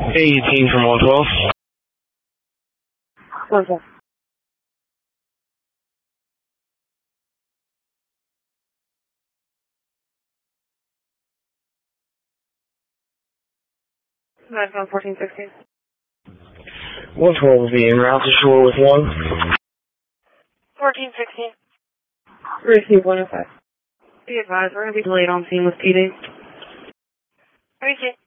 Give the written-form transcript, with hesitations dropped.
18 from 112. 112. Nine 1416. 112 will be en route to shore with 1. 1416. Receive 105. Be advised, we're going to be delayed on scene with PD. Receive.